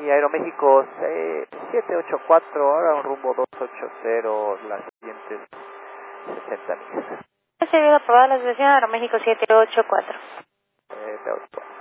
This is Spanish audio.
Y Aeroméxico 784, ahora un rumbo 280, las siguientes 60 millas. Ha sido aprobada la asociación Aeroméxico 784. Perfecto.